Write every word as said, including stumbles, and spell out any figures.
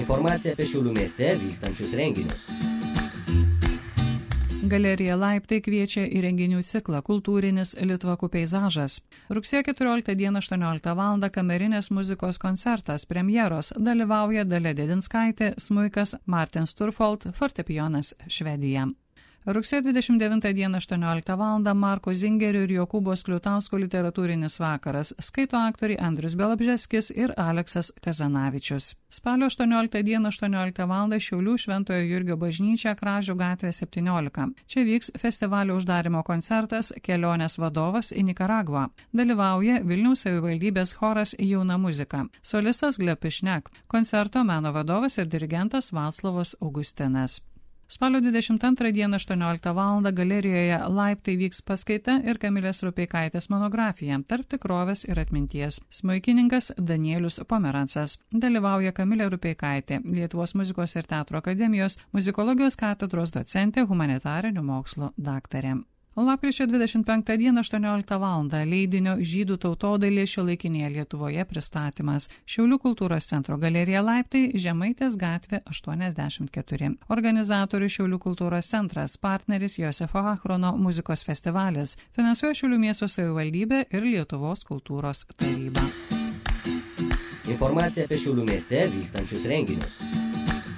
Informacija apie Šiaulių mieste vykstančius renginius. Galerija Laiptai kviečia į renginių ciklą Kultūrinis litvakų peizažas. Rugsėjo keturioliktą dieną aštuonioliktą valandą kamerinės muzikos koncertas premjeros dalyvauja Dalia Dedinskaitė, smuikas Martin Sturfold, fortepijonas Švedija. Rugsėjo dvidešimt devintą dieną aštuonioliktą valandą Marko Zingerio ir Jokūbo Skliutausko literatūrinis vakaras, skaito aktoriai Andrius Bialobžeskis ir Aleksas Kazanavičius. Spalio aštuonioliktą dieną aštuonioliktą valandą Šiaulių Šventojo Jurgio bažnyčia Kražių gatvė septyniolika. Čia vyks festivalio uždarimo koncertas Kelionės vadovas į Nikaragvą. Dalyvauja Vilniaus savivaldybės choras Jauna muzika. Solistas Gleb Pišnek. Koncerto meno vadovas ir dirigentas Vaclovas Augustinas. Spalio dvidešimt antrą dieną aštuonioliktą valandą galerijoje Laiptai vyks paskaita ir Kamilės Rupeikaitės monografija Tarp tikrovės ir atminties. Smuikininkas Danielius Pomerancas. Dalyvauja Kamilė Rupeikaitė, Lietuvos muzikos ir teatro akademijos muzikologijos katedros docentė, humanitarinių mokslų daktarė. Lapkričio dvidešimt penktą dieną aštuonioliktą valandą leidinio Žydų tautodailė šiuolaikinėje Lietuvoje pristatymas. Šiaulių kultūros centro galerija Laiptai, Žemaitės gatvė aštuoniasdešimt keturi. Organizatorius Šiaulių kultūros centras, partneris Josefo Achrono muzikos festivalis, finansuoja Šiaulių miesto savivaldybė ir Lietuvos kultūros taryba. Informacija apie Šiaulių mieste vykstančius renginius.